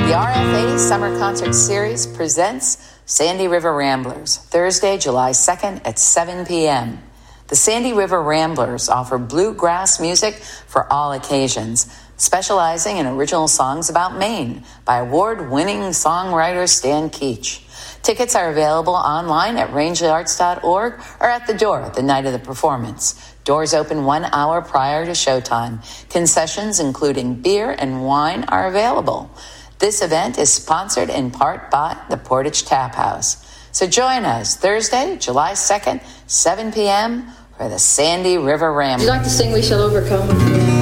The RFA Summer Concert Series presents Sandy River Ramblers, Thursday, July 2nd at 7 p.m. The Sandy River Ramblers offer bluegrass music for all occasions, specializing in original songs about Maine by award-winning songwriter Stan Keach. Tickets are available online at rangeleyarts.org or at the door the night of the performance. Doors open 1 hour prior to showtime. Concessions, including beer and wine, are available. This event is sponsored in part by the Portage Tap House. So join us Thursday, July 2nd, 7 p.m. for the Sandy River Ramblers. Would you like to sing We Shall Overcome?